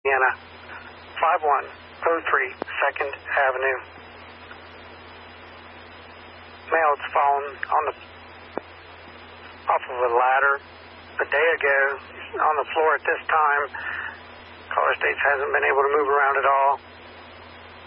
Indiana, 5103 2nd Avenue. Male's fallen off of a ladder a day ago. He's on the floor at this time. Caller states hasn't been able to move around at all.